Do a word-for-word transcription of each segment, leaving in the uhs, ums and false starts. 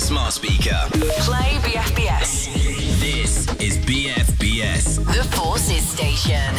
smart speaker. Play B F B S. This is B F B S. The Forces Station.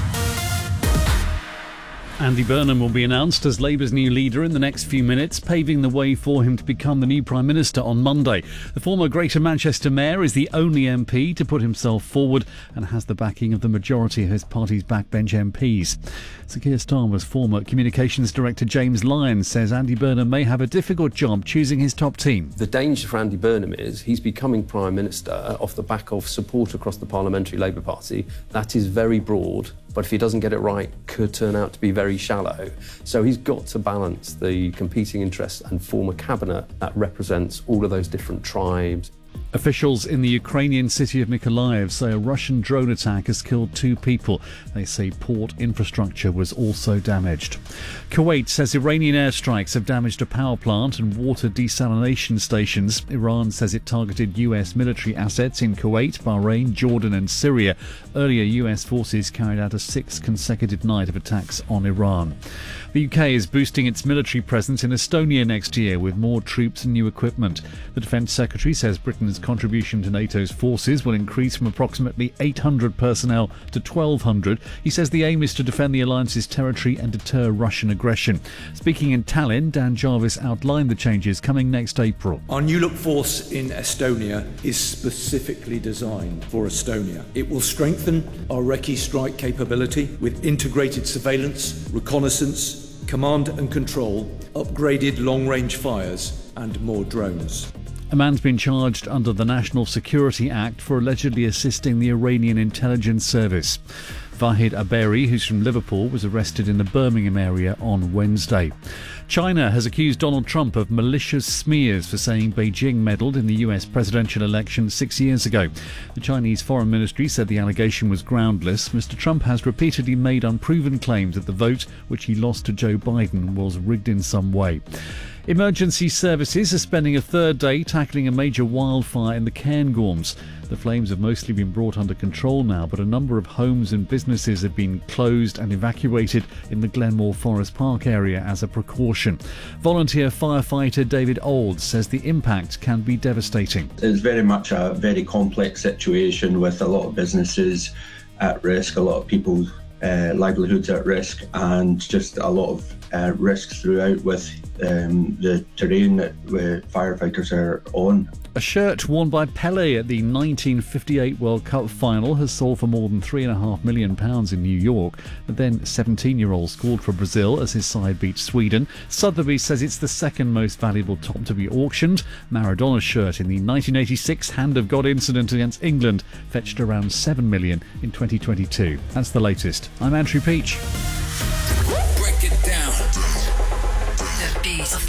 Andy Burnham will be announced as Labour's new leader in the next few minutes, paving the way for him to become the new Prime Minister on Monday. The former Greater Manchester Mayor is the only M P to put himself forward and has the backing of the majority of his party's backbench M Ps. Sir Keir Starmer's former Communications Director James Lyons says Andy Burnham may have a difficult job choosing his top team. The danger for Andy Burnham is he's becoming Prime Minister off the back of support across the Parliamentary Labour Party. That is very broad, but if he doesn't get it right, could turn out to be very shallow. So he's got to balance the competing interests and form a cabinet that represents all of those different tribes. Officials in the Ukrainian city of Mykolaiv say a Russian drone attack has killed two people. They say port infrastructure was also damaged. Kuwait says Iranian airstrikes have damaged a power plant and water desalination stations. Iran says it targeted U S military assets in Kuwait, Bahrain, Jordan and Syria. Earlier, U S forces carried out a sixth consecutive night of attacks on Iran. The U K is boosting its military presence in Estonia next year with more troops and new equipment. The Defence Secretary says Britain's contribution to NATO's forces will increase from approximately eight hundred personnel to twelve hundred. He says the aim is to defend the alliance's territory and deter Russian aggression. Speaking in Tallinn, Dan Jarvis outlined the changes coming next April. Our new look force in Estonia is specifically designed for Estonia. It will strengthen our Recce strike capability with integrated surveillance, reconnaissance, command and control, upgraded long-range fires and more drones. A man's been charged under the National Security Act for allegedly assisting the Iranian intelligence service. Vahid Aberi, who's from Liverpool, was arrested in the Birmingham area on Wednesday. China has accused Donald Trump of malicious smears for saying Beijing meddled in the U S presidential election six years ago. The Chinese Foreign Ministry said the allegation was groundless. Mister Trump has repeatedly made unproven claims that the vote, which he lost to Joe Biden, was rigged in some way. Emergency services are spending a third day tackling a major wildfire in the Cairngorms. The flames have mostly been brought under control now, but a number of homes and businesses have been closed and evacuated in the Glenmore Forest Park area as a precaution. Volunteer firefighter David Old says the impact can be devastating. It's very much a very complex situation with a lot of businesses at risk, a lot of people's uh, livelihoods at risk, and just a lot of uh, risks throughout with um, the terrain that uh, firefighters are on. A shirt worn by Pelé at the nineteen fifty-eight World Cup final has sold for more than three point five million pounds in New York. The then seventeen-year-old scored for Brazil as his side beat Sweden. Sotheby's says it's the second most valuable top to be auctioned. Maradona's shirt in the nineteen eighty-six Hand of God incident against England fetched around seven million pounds in twenty twenty-two. That's the latest. I'm Andrew Peach. Break it down. The Beat.